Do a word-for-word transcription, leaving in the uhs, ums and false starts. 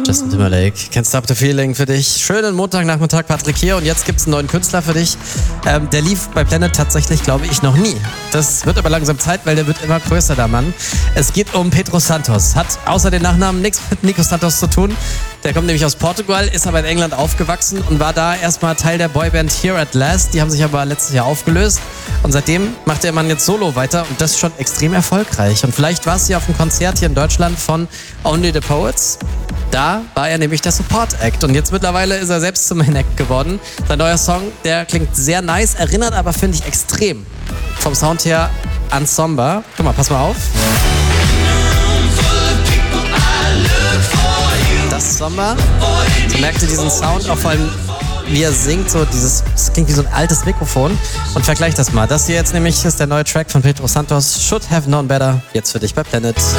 Justin Timberlake, Can't Stop the Feeling für dich. Schönen Montagnachmittag, Patrick hier. Und jetzt gibt's einen neuen Künstler für dich. Ähm, der lief bei Planet tatsächlich, glaube ich, noch nie. Das wird aber langsam Zeit, weil der wird immer größer, der Mann. Es geht um Pedro Santos. Hat außer den Nachnamen nichts mit Nico Santos zu tun. Der kommt nämlich aus Portugal, ist aber in England aufgewachsen und war da erstmal Teil der Boyband Here at Last. Die haben sich aber letztes Jahr aufgelöst. Und seitdem macht der Mann jetzt solo weiter und das schon extrem erfolgreich. Und vielleicht war es hier auf einem Konzert hier in Deutschland von Only the Poets. Da war er nämlich der Support-Act und jetzt mittlerweile ist er selbst zum Main-Act geworden. Sein neuer Song, der klingt sehr nice, erinnert aber, finde ich, extrem vom Sound her an Somba. Guck mal, pass mal auf. Das ist Somba. So merkt ihr diesen Sound, auch vor allem wie er singt, so dieses, das klingt wie so ein altes Mikrofon. Und vergleich das mal. Das hier jetzt nämlich ist der neue Track von Pedro Santos, Should Have Known Better, jetzt für dich bei Planet.